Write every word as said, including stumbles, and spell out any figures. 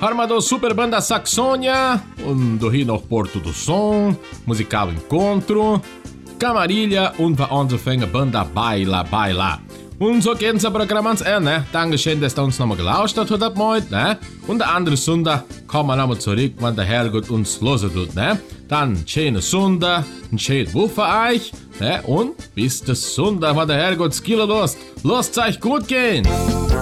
Armador Super Banda Saxônia, und do Rio noch Porto do Som, Musical Encontro, Camarilha und wir anfangen Banda Baila Baila. Und so geht unser Programm ans Ende. Dankeschön, dass ihr uns nochmal gelauscht habt heute Abend, ne? Und der andere Sonntag kommen wir nochmal zurück, wenn der Herrgott uns hören tut, ne? Dann schöne Sonntag, ein schönes Woche für euch, ne? Und bis der Sonntag, wenn der Herrgott Skiller lässt. Lasst es euch gut gehen!